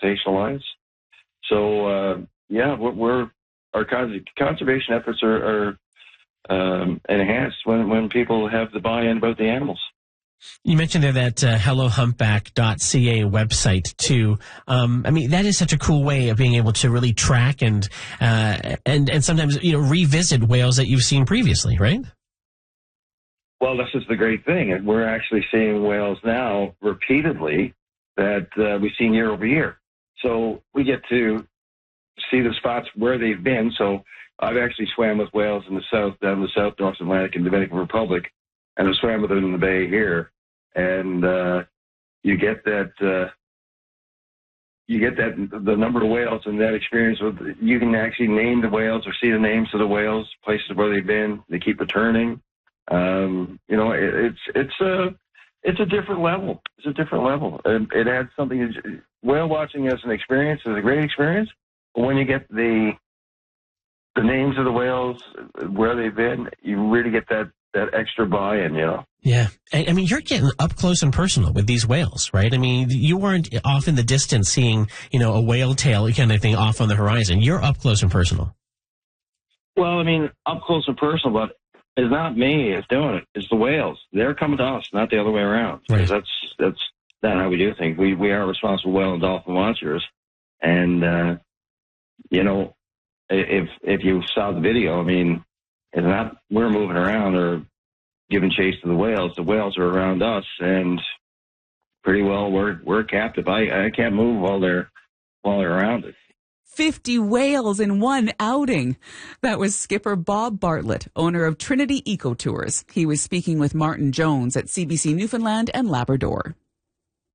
sensationalized. So, our conservation efforts are enhanced when people have the buy-in about the animals. You mentioned there that hellohumpback.ca website too. That is such a cool way of being able to really track and sometimes revisit whales that you've seen previously, right? Well, this is the great thing. We're actually seeing whales now repeatedly that we've seen year over year. So we get to see the spots where they've been. So I've actually swam with whales in the south, down the South, North Atlantic, and Dominican Republic, and I swam with them in the bay here. And you get that the number of whales and that experience with. You can actually name the whales or see the names of the whales, places where they've been. They keep returning. It's a different level. It's a different level. It adds something. Whale watching as an experience is a great experience. But when you get the names of the whales, where they've been, you really get that extra buy-in, Yeah. You're getting up close and personal with these whales, right? You weren't off in the distance seeing, a whale tail kind of thing off on the horizon. You're up close and personal. Well, up close and personal, but it's not me that's doing it. It's the whales. They're coming to us, not the other way around. Right. That's not how we do things. We are responsible whale and dolphin watchers. And, if you saw the video, it's not we're moving around or giving chase to the whales. The whales are around us, and pretty well we're captive. I can't move while they're around us. 50 whales in one outing. That was skipper Bob Bartlett, owner of Trinity Eco Tours. He was speaking with Martin Jones at CBC Newfoundland and Labrador.